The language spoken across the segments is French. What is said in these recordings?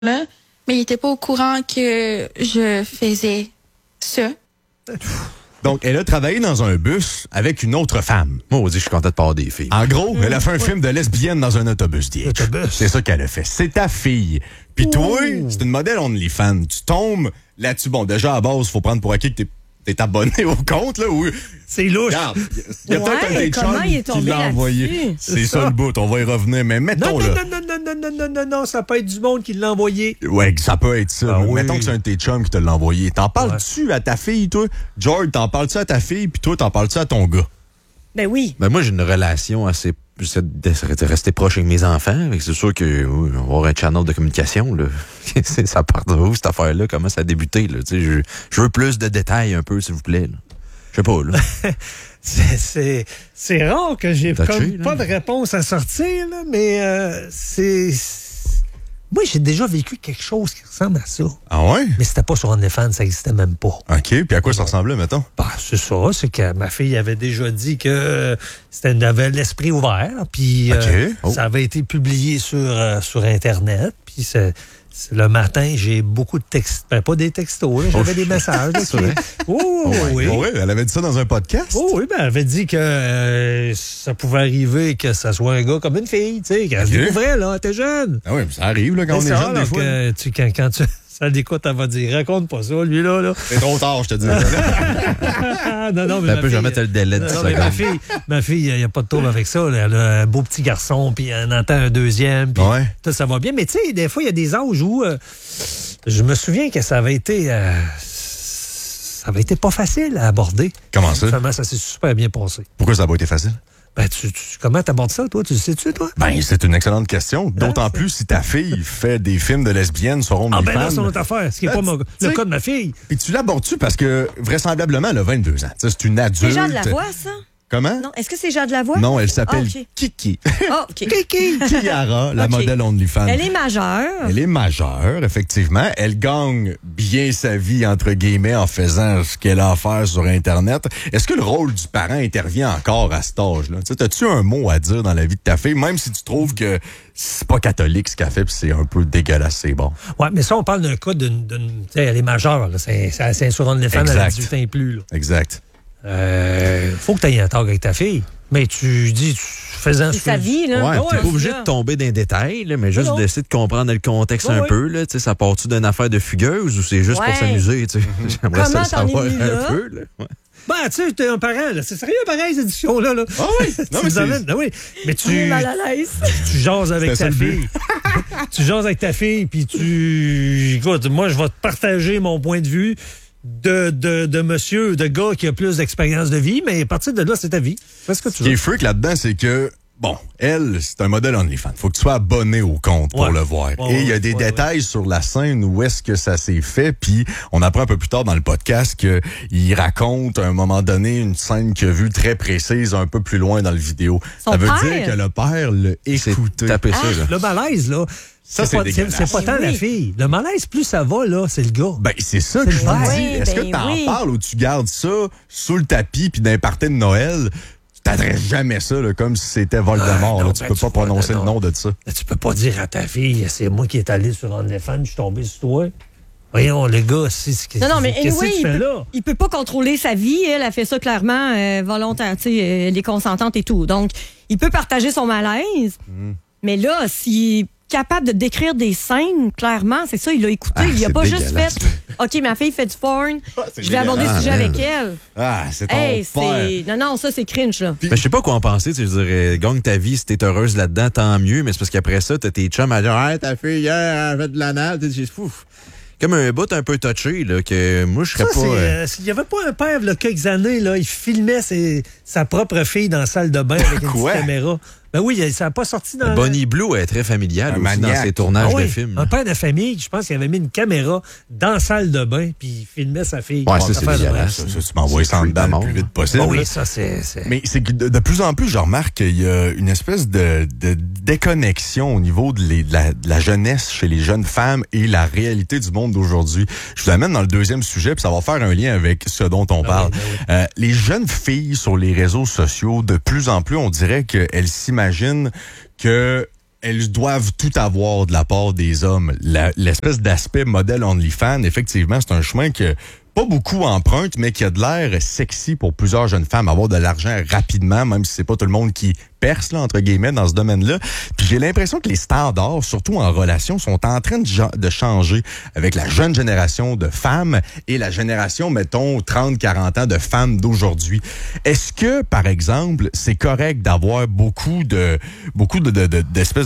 là, mais il était pas au courant que je faisais ça. Donc, elle a travaillé dans un bus avec une autre femme. Moi, on dit, je suis content de parler des filles. En gros, elle a fait un film de lesbienne dans un autobus, Diego. Autobus. C'est ça qu'elle a fait. C'est ta fille. Puis toi, c'est une modèle OnlyFans. Tu tombes là-dessus. Bon, déjà, à base, faut prendre pour acquis que t'es abonné au compte, là, ou... C'est louche. Regarde, il y a peut-être un des comment il est chums qui tombé l'a envoyé. là-dessus? C'est ça le bout, on va y revenir, mais mettons, Non, là... non, ça peut être du monde qui l'a envoyé. Ouais, ça peut être ça. Ah Mais oui. Mettons que c'est un de tes chums qui te l'a envoyé. T'en parles-tu à ta fille, toi? George, t'en parles-tu à ta fille, puis toi, t'en parles-tu à ton gars? Ben oui. Ben moi, j'ai une relation assez... J'essaie de rester proche avec mes enfants. C'est sûr que oui, on va avoir un channel de communication. Là. Ça part de où, cette affaire-là? Comment ça a débuté? Là? Je veux plus de détails un peu, s'il vous plaît. Là. Je sais pas, là. C'est rare que j'ai Touché, comme là. pas de réponse à sortir, là, mais c'est... Moi, j'ai déjà vécu quelque chose qui ressemble à ça. Ah ouais? Mais c'était pas sur OnlyFans, ça existait même pas. OK, puis à quoi ça ressemblait, mettons? Bah, c'est ça, c'est que ma fille avait déjà dit que elle avait l'esprit ouvert, puis OK. ça avait été publié sur Internet, puis le matin, j'ai beaucoup de textes, ben, pas des textos, là, j'avais des messages. Là, C'est vrai? Oui. Oh, ouais, elle avait dit ça dans un podcast? Oh oui, ben, elle avait dit que ça pouvait arriver que ça soit un gars comme une fille, tu sais, qu'elle se découvrait, là, t'es jeune. Ah oui, mais ça arrive, là, quand on est C'est ça, jeune, des donc, fois. quand tu ça l'écoute, elle va dire, raconte pas ça, lui, là. C'est trop tard, je te dis. non, mais Ça ma peut fille, jamais te le délai de 10 non, mais secondes. ma fille, il n'y a pas de trouble avec ça. Là. Elle a un beau petit garçon, puis elle en entend un deuxième, puis Ouais. tout ça va bien. Mais tu sais, des fois, il y a des âges où je me souviens que ça avait été pas facile à aborder. Comment ça? Finalement, ça s'est super bien passé. Pourquoi ça n'a pas été facile? Ben, comment t'abordes ça, toi? Tu le sais-tu, toi? Ben, c'est une excellente question. D'autant plus si ta fille fait des films de lesbiennes sur OnlyFans. Ah, ben là, c'est notre affaire. Ce qui n'est pas le sais- cas de ma fille. Puis tu l'abordes-tu parce que, vraisemblablement, elle a 22 ans. Tu sais, c'est une adulte. C'est Jean de la Voix, ça? Comment? Non, est-ce que c'est Jean de la Voix? Non, elle s'appelle Ah, ok. Kiki. Ah, OK. Kiara, la Ok. modèle OnlyFans. Elle est majeure. Elle est majeure, effectivement. Elle gagne bien sa vie, entre guillemets, en faisant ce qu'elle a à faire sur Internet. Est-ce que le rôle du parent intervient encore à cet âge-là? Tu sais, as-tu un mot à dire dans la vie de ta fille, même si tu trouves que c'est pas catholique ce qu'elle fait, puis c'est un peu dégueulasse, c'est bon? Ouais, mais ça, on parle d'un cas d'une. Tu sais, elle est majeure, là. C'est sur OnlyFans, elle a Exact. 18 ans et plus, là. Exact. Faut que tu aies un talk avec ta fille. Mais tu dis, faisant C'est sa vie, là. Ouais, Ah t'es ouais, pas obligé c'est ça. de tomber dans les détails, là, mais juste Non. d'essayer de comprendre le contexte Ouais, un ouais. peu. Là, tu sais, ça part-tu d'une affaire de fugueuse ou c'est juste Ouais. pour s'amuser? Tu sais? J'aimerais Comment ça t'en es savoir venu un là? peu. Là. Ouais. Ben, tu sais, t'es un parent, là. C'est sérieux, pareil, cette édition-là, là. Ah oui? Non, mais Tu nous amènes- ah oui. Mais Elle est tu, mal à l'aise. tu jases avec C'était ta ça, le but. fille. Tu jases avec ta fille, puis écoute, moi, je vais te partager mon point de vue de monsieur, de gars qui a plus d'expérience de vie, mais à partir de là, c'est ta vie. Fais ce que tu Ce qui est veux. freak là-dedans, c'est que, bon, elle, c'est un modèle OnlyFans. Faut que tu sois abonné au compte pour Ouais. le voir. Ouais, Et il y a des ouais, détails sur la scène où est-ce que ça s'est fait. Puis on apprend un peu plus tard dans le podcast qu'il raconte à un moment donné une scène qu'il a vue très précise un peu plus loin dans le vidéo. Son ça veut père? dire que le père l'a C'est écouté. taper ça. Là. Le malaise, là, Ça, c'est pas, dégueulasse. c'est pas tant Oui. la fille. Le malaise, plus ça va, là, c'est le gars. Ben, c'est ça que C'est je le me père. dis. Oui, Est-ce que ben t'en oui. parles ou tu gardes ça sous le tapis puis d'un party de Noël? Tu t'adresses jamais ça, là, comme si c'était Voldemort. Ah, non, là. Tu ben, peux tu pas peux- prononcer non, le nom de ça. Là, tu peux pas dire à ta fille, c'est moi qui est allé sur OnlyFans, je suis tombé sur toi. Voyons, le gars, c'est ce que Non, mais qu'est-ce que anyway, tu fais là? il peut pas contrôler sa vie. Elle a fait ça clairement volontaire. Tu sais, elle est consentante et tout. Donc, il peut partager son malaise. Mais là, s'il est capable de décrire des scènes, clairement, c'est ça, il l'a écouté. Ah, il a c'est pas juste dégueulasse. fait OK, ma fille fait du porn, c'est je vais aborder le dégueulasse. sujet Ah, avec man. elle. Ah, c'est ton Hey, père. Non, ça, c'est cringe, là. Ben, je sais pas quoi en penser. Tu sais, je dirais, gagne ta vie, si t'es heureuse là-dedans, tant mieux. Mais c'est parce qu'après ça, t'as tes chums à dire, hey, ta fille, hier, elle fait de l'anal. Fouf. Comme un bout un peu touché, là, que moi, je serais Ça, pas. il y avait pas un père, là, quelques années, là, il filmait sa propre fille dans la salle de bain avec une Quoi? petite caméra. Ben oui, ça n'a pas sorti dans... Bonnie Blue est très familiale Un aussi dans maniaque. ses tournages Ah oui, de films. un père de famille, je pense qu'il avait mis une caméra dans la salle de bain, puis il filmait sa fille. Ouais, ça, Une c'est affaire de dégueulasse. même. Ça, tu m'envoies ça en C'est dedans creepy le plus à vite possible. Ah oui, là. ça, c'est... Mais c'est que de plus en plus, je remarque qu'il y a une espèce de déconnexion au niveau de la jeunesse chez les jeunes femmes et la réalité du monde d'aujourd'hui. Je vous amène dans le deuxième sujet, puis ça va faire un lien avec ce dont on parle. Les jeunes filles sur les réseaux sociaux, de plus en plus, on dirait qu'elles s'imaginent que elles doivent tout avoir de la part des hommes. L'espèce d'aspect modèle OnlyFans, effectivement, c'est un chemin que pas beaucoup empruntent, mais qui a de l'air sexy pour plusieurs jeunes femmes, avoir de l'argent rapidement, même si c'est pas tout le monde qui perce, là, entre guillemets, dans ce domaine-là. Puis j'ai l'impression que les standards, surtout en relation, sont en train de changer avec la jeune génération de femmes et la génération, mettons, 30-40 ans de femmes d'aujourd'hui. Est-ce que, par exemple, c'est correct d'avoir beaucoup d'espèces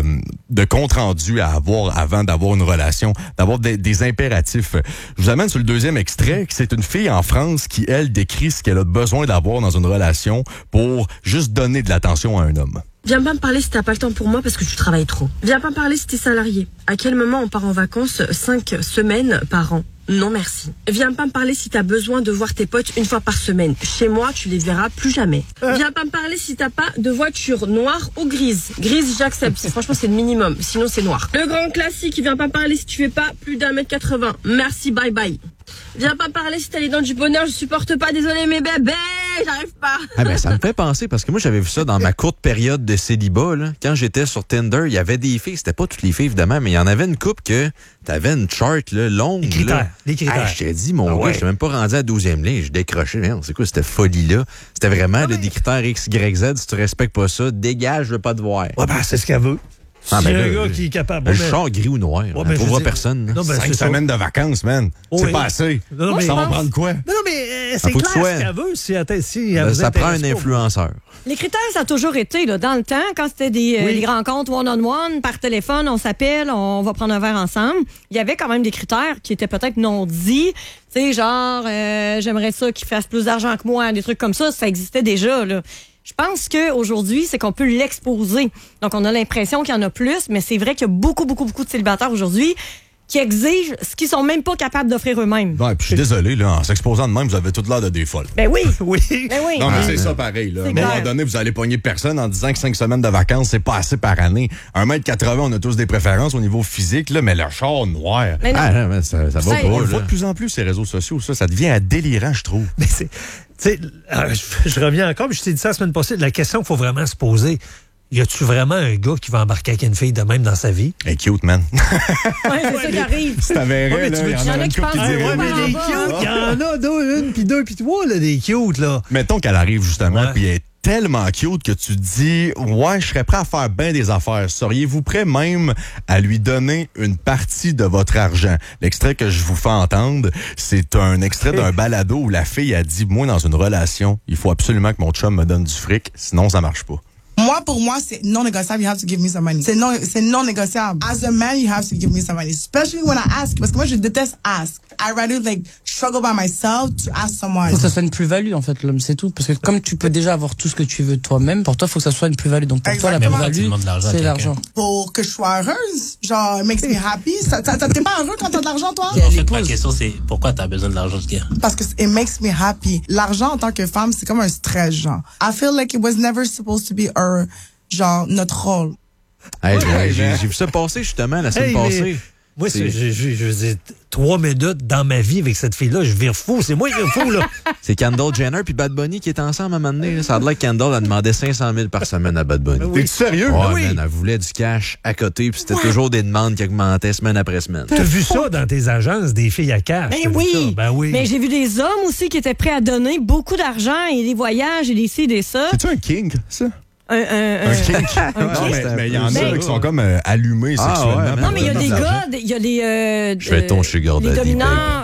de comptes rendus à avoir avant d'avoir une relation, d'avoir des impératifs? Je vous amène sur le deuxième extrait, que c'est une fille en France qui, elle, décrit ce qu'elle a besoin d'avoir dans une relation pour juste donner de l'attention à un homme. Viens pas me parler si t'as pas le temps pour moi parce que tu travailles trop. Viens pas me parler si t'es salarié. À quel moment on part en vacances 5 semaines par an? Non merci. Viens pas me parler si t'as besoin de voir tes potes une fois par semaine. Chez moi, tu les verras plus jamais. Viens pas me parler si t'as pas de voiture noire ou grise. Grise, j'accepte. Franchement, c'est le minimum. Sinon, c'est noir. Le grand classique, viens pas me parler si tu fais pas plus d'1m80. Merci, bye bye. Viens pas me parler si t'as les dents du bonheur, je supporte pas, désolé mes bébés, j'arrive pas. Ah ben, ça me fait penser, parce que moi, j'avais vu ça dans ma courte période de célibat, là. Quand j'étais sur Tinder, il y avait des filles, c'était pas toutes les filles, évidemment, mais il y en avait une couple que t'avais une chart, là, longue. Les critères. Là. Les critères. Ah, je t'ai dit, mon gars, je même pas rendu à la 12e ligne, je décrochais. Merde, c'est quoi cette folie-là? C'était vraiment là, des critères X, Y, Z. Si tu respectes pas ça, dégage, je veux pas te voir. Ouais, ben, c'est ce qu'elle veut. Ah, C'est ben, un là, gars qui est capable. Le Ouais, mais- char gris ou noir, on ben, ne je trouvera dis- personne. Non, ben, 5 c'est ça. semaines de vacances, man. Oh, c'est oui. pas assez. Non, mais ça va prendre quoi? Non, mais c'est faut clair que tu sois- ce qu'elle veut. Si elle Ben, vous ça prend un intéresse pas. influenceur. Les critères, ça a toujours été, là, dans le temps, quand c'était des rencontres one-on-one, par téléphone, on s'appelle, on va prendre un verre ensemble. Il y avait quand même des critères qui étaient peut-être non dits. Tu sais, genre, j'aimerais ça qu'il fasse plus d'argent que moi, des trucs comme ça existait déjà, là. Je pense qu'aujourd'hui, c'est qu'on peut l'exposer. Donc, on a l'impression qu'il y en a plus, mais c'est vrai qu'il y a beaucoup de célibataires aujourd'hui qui exigent ce qu'ils sont même pas capables d'offrir eux-mêmes. Ouais, puis je suis désolé, là, en s'exposant de même, vous avez toute l'air de des folles. Ben oui! Oui. Ben oui! Non, mais c'est ça pareil. Là. À un C'est moment clair. donné, vous allez pogner personne en disant que 5 semaines de vacances, c'est pas assez par année. 1m80, on a tous des préférences au niveau physique, là, mais le char noir. Mais non. Ah, non, mais ça va Ça, pas. On le là. voit de plus en plus, ces réseaux sociaux, ça devient délirant, je trouve. Mais c'est. Tu sais, je reviens encore, puis je t'ai dit ça la semaine passée. La question qu'il faut vraiment se poser, y a-tu vraiment un gars qui va embarquer avec une fille de même dans sa vie? Hey, cute, man. Ouais, c'est ça qui arrive. Si t'avais Ouais, mais tu veux- il y il y en en a a une qui couple qui pensent- dirait ouais, oui. mais des en bas, cute, hein? il y en a une, puis deux, puis trois, là, des cute, là. Mettons qu'elle arrive justement, Ouais. puis elle est tellement cute que tu te dis, ouais, je serais prêt à faire bien des affaires. Seriez-vous prêt même à lui donner une partie de votre argent? L'extrait que je vous fais entendre, c'est un extrait d'un balado où la fille a dit, moi, dans une relation, il faut absolument que mon chum me donne du fric, sinon ça marche pas. Moi, pour moi, c'est non négociable. You have to give me some money. C'est non négociable. As a man, you have to give me some money, especially when I ask. Parce que moi, je déteste ask. I rather like struggle by myself to ask someone. Faut que ça soit une plus-value, en fait, l'homme, c'est tout. Parce que comme tu peux déjà avoir tout ce que tu veux toi-même, pour toi, faut que ça soit une plus-value. Donc, pour toi, la Exactement. plus-value, Tu demandes de l'argent à c'est quelqu'un. l'argent. Pour que je sois heureuse, genre, it makes me happy. T'es pas heureux quand t'as de l'argent, toi? En fait, ma question, c'est pourquoi t'as besoin de l'argent, ce gars? Parce que it makes me happy. L'argent en tant que femme, c'est comme un stress, genre. I feel like it was never supposed to be genre, notre rôle. Hey, j'ai vu ça passer, justement, la semaine Hey, mais passée. moi, C'est- je veux dire, 3 minutes dans ma vie avec cette fille-là, je vire fou. C'est moi qui vire fou, là. C'est Kendall Jenner puis Bad Bunny qui étaient ensemble à un moment donné. Là. Ça a l'air que Kendall a demandé 500 000 par semaine à Bad Bunny. T'es sérieux? Ouais, oui. man, elle voulait du cash à côté, puis c'était toujours des demandes qui augmentaient semaine après semaine. T'as vu ça dans tes agences, des filles à cash? Ben t'as vu oui. ça? Ben oui. Mais j'ai vu des hommes aussi qui étaient prêts à donner beaucoup d'argent et des voyages et des ci, des ça. C'est-tu un king, ça? Un kink. Non, kink. mais il y en a Mais- là, qui sont comme allumés Ah, sexuellement. ouais, Non, mais il y a par des de l'argent. gars, il y a des... Je vais être ton sugar des daddy,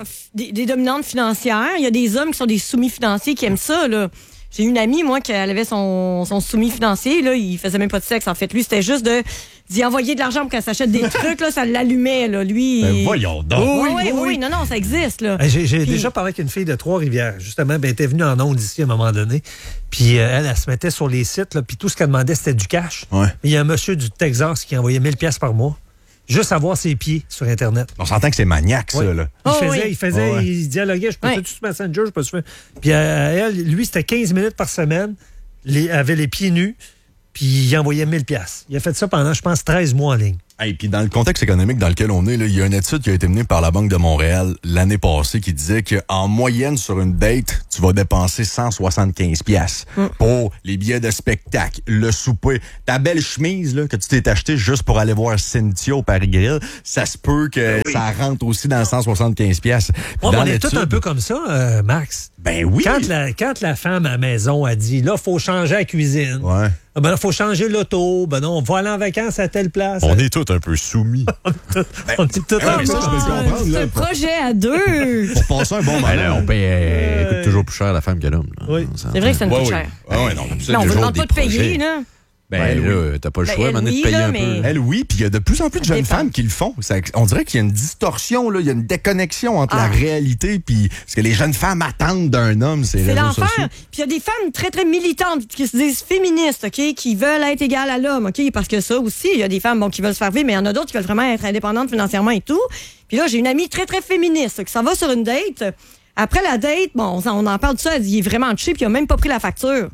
des dominantes financières. Il y a des hommes qui sont des soumis financiers qui aiment ça, là. J'ai une amie, moi, elle avait son soumis financier, là. Il faisait même pas de sexe, en fait. Lui, c'était juste d'y envoyer de l'argent pour qu'elle s'achète des trucs, là. Ça l'allumait, là. Lui. Ben, voyons donc. Oui. Non, non, ça existe, là. Hey, J'ai Puis- déjà parlé avec une fille de Trois-Rivières, justement. Ben, elle était venue en ondes ici à un moment donné. Puis elle se mettait sur les sites, là, puis tout ce qu'elle demandait, c'était du cash. Ouais. Il y a un monsieur du Texas qui envoyait 1000 pièces par mois, juste avoir ses pieds sur Internet. On s'entend que c'est maniaque, ça, Ouais. là. Il faisait, Oh, ouais. il dialoguait, je peux Ouais. faire tout sur Messenger, je peux faire. Puis elle, lui, c'était 15 minutes par semaine, avait les pieds nus, puis il envoyait 1000 pièces. Il a fait ça pendant, je pense, 13 mois en ligne. Et puis dans le contexte économique dans lequel on est, là, il y a une étude qui a été menée par la Banque de Montréal l'année passée qui disait qu'en moyenne sur une date, tu vas dépenser 175 pièces pour les billets de spectacle, le souper, ta belle chemise là, que tu t'es achetée juste pour aller voir Cynthia au Paris Grill, ça se peut que ça rentre aussi dans 175 pièces. On est tous un peu comme ça, Max. Ben oui. Quand la femme à la maison a dit, là, faut changer la cuisine. Ouais. Ah ben là, faut changer l'auto. Ben non, on va aller en vacances à telle place. On est tous un peu soumis. On est tous ça, je peux le comprendre. C'est Là, un projet à deux. pour passer un bon moment. Ben là, on paye coûte toujours plus cher la femme que l'homme. Là. Oui. C'est vrai que ça nous coûte cher. Ouais, non, Mais on vous demande pas de payer, là. Ben là, t'as pas le choix, maintenant, de payer un peu. Elle, oui, puis il y a de plus en plus de jeunes femmes qui le font. On dirait qu'il y a une distorsion, là, il y a une déconnexion entre la réalité puis ce que les jeunes femmes attendent d'un homme, c'est l'enfer. Puis il y a des femmes très, très militantes qui se disent féministes, OK, qui veulent être égales à l'homme, OK, parce que ça aussi, il y a des femmes qui veulent se faire vivre, mais il y en a d'autres qui veulent vraiment être indépendantes financièrement et tout. Puis là, j'ai une amie très, très féministe qui s'en va sur une date. Après la date, on en parle de ça, elle dit, il est vraiment cheap, il a même pas pris la facture.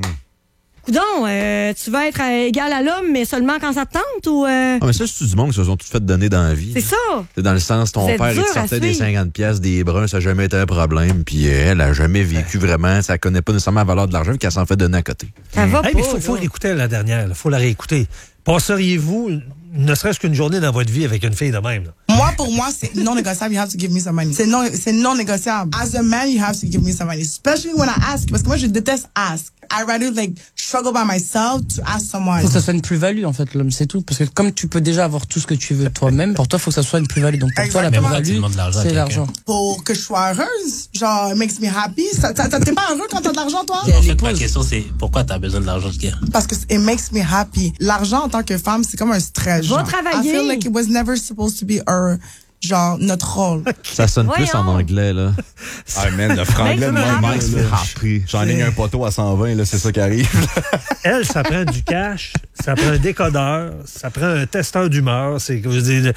Coudon, tu vas être égal à l'homme, mais seulement quand ça te tente ou... Ah, mais ça, c'est du monde qui se sont toutes fait donner dans la vie. C'est ça. C'est dans le sens, ton père, il te sortait des 50 pièces des bruns, ça n'a jamais été un problème. Puis elle a jamais vécu vraiment, ça connaît pas nécessairement la valeur de l'argent, qu'elle s'en fait donner à côté. Ça va pas. Il faut réécouter la dernière. Il faut la réécouter. Passeriez-vous ne serait-ce qu'une journée dans votre vie avec une fille de même? Là? Moi, pour moi, c'est non négociable. You have to give me some money. C'est non négociable. As a man, you have to give me some money. Especially when I ask. Parce que moi, je déteste ask. I rather struggle by myself to ask someone. Faut que ça soit une plus-value, en fait, l'homme, c'est tout. Parce que comme tu peux déjà avoir tout ce que tu veux toi-même, pour toi, faut que ça soit une plus-value. Donc pour toi, la plus-value, c'est l'argent. Pour que je sois heureuse, genre, it makes me happy. T'es pas heureux quand t'as de l'argent, toi? En fait, ma question, c'est pourquoi t'as besoin de l'argent, Kia? Parce que it makes me happy. L'argent, en tant que femme, c'est comme un stress. Va travailler. I feel like it was never supposed to be genre, notre rôle. Ça sonne plus en anglais, là. Ah, man, le franglais de même. J'en ai un poteau à 120, là, c'est ça qui arrive. Elle, ça prend du cash, ça prend un décodeur, ça prend un testeur d'humeur. C'est, je veux dire,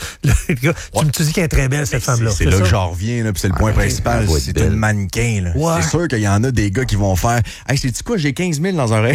tu dis qu'elle est très belle, cette femme-là. C'est là que j'en reviens, là, puis c'est le point principal. C'est une mannequin, là. Ouais. C'est sûr qu'il y en a des gars qui vont faire « Hey, sais-tu quoi, j'ai 15 000 dans un REER. »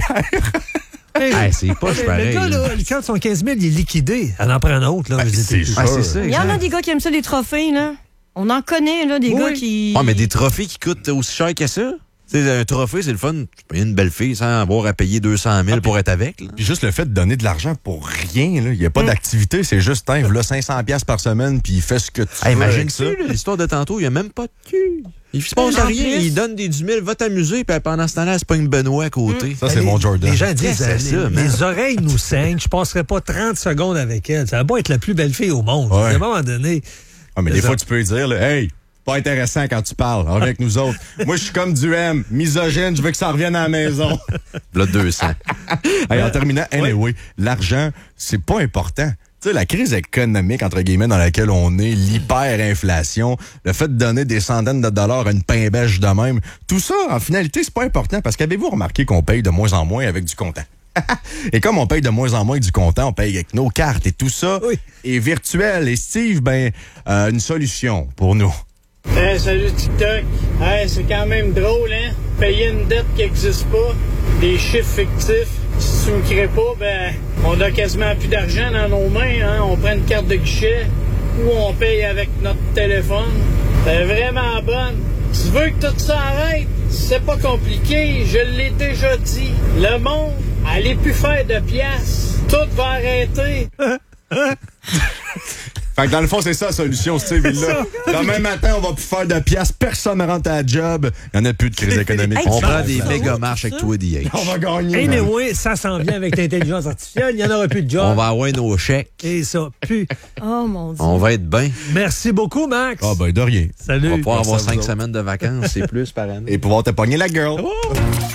c'est pas pareil. Le gars, là, quand son 15 000, il est liquidé. Elle en prend un autre. Là, c'est ça. Il y en a des gars qui aiment ça, les trophées. Là. On en connaît, là, des gars qui... Ah, mais des trophées qui coûtent aussi cher que ça? T'sais, un trophée, c'est le fun. Tu payes une belle fille sans avoir à payer 200 000 pour être avec. Là. Puis juste le fait de donner de l'argent pour rien, il n'y a pas d'activité, c'est juste, là, 500 pièces par semaine, puis il fait ce que tu veux. Imagine-tu, l'histoire de tantôt, il n'y a même pas de cul. Il se passe rien, il donne des 10 000, va t'amuser, puis pendant ce temps-là, elle se pogne Benoît à côté. Ça, c'est mon Jordan. Les gens disent, les oreilles nous saignent, je passerai pas 30 secondes avec elle. Ça va pas être la plus belle fille au monde. À un moment donné... Ah, mais des fois, tu peux dire, là, hey, pas intéressant quand tu parles avec nous autres. Moi, je suis comme du M, misogyne, je veux que ça revienne à la maison. Là, 200. Hey, en terminant, anyway, l'argent, c'est pas important. Tu sais, la crise économique, entre guillemets, dans laquelle on est, l'hyperinflation, le fait de donner des centaines de dollars à une pain-bêche de même, tout ça, en finalité, c'est pas important parce qu'avez-vous remarqué qu'on paye de moins en moins avec du comptant? Et comme on paye de moins en moins du comptant, on paye avec nos cartes et tout ça est virtuel. Et Steve, une solution pour nous. Hey, salut TikTok. Hey, c'est quand même drôle, hein? Payer une dette qui n'existe pas, des chiffres fictifs. Si tu me crées pas, on a quasiment plus d'argent dans nos mains, hein? On prend une carte de guichet ou on paye avec notre téléphone. C'est vraiment bonne. Tu veux que tout ça arrête? C'est pas compliqué, je l'ai déjà dit. Le monde, allez plus faire de pièces. Tout va arrêter. Fait que dans le fond, c'est ça la solution, Steve. Là. Demain matin, on va plus faire de pièces, personne ne rentre à la job. Il n'y en a plus de crise économique. On prend des méga marches avec toi, DH. On va gagner. Anyway, ça s'en vient avec l'intelligence artificielle. Il n'y en aura plus de job. On va avoir nos chèques. Et ça, plus. Oh mon Dieu. On va être bien. Merci beaucoup, Max. Ah, de rien. Salut. On va pouvoir avoir 5 semaines de vacances, c'est plus par année. Et pouvoir te pogner la girl. Oh.